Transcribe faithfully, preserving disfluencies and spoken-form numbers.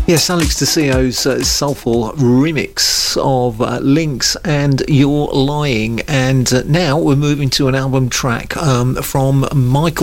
Yes, Alex DeCio's uh, soulful remix of uh, Lynx and You're Lying. And uh, now we're moving to an album track um, from Michael